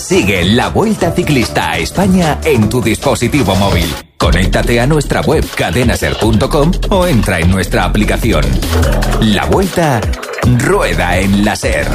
Sigue la Vuelta Ciclista a España en tu dispositivo móvil. Conéctate a nuestra web cadenaser.com o entra en nuestra aplicación. La Vuelta rueda en la SER.